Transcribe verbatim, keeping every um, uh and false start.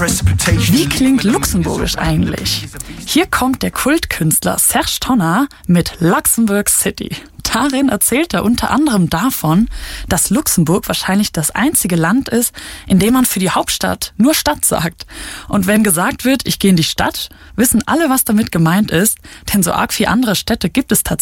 Wie klingt Luxemburgisch eigentlich? Hier kommt der Kultkünstler Serge Tonner mit Luxembourg City. Darin erzählt er unter anderem davon, dass Luxemburg wahrscheinlich das einzige Land ist, in dem man für die Hauptstadt nur Stadt sagt. Und wenn gesagt wird, ich gehe in die Stadt, wissen alle, was damit gemeint ist, denn so arg viele andere Städte gibt es tatsächlich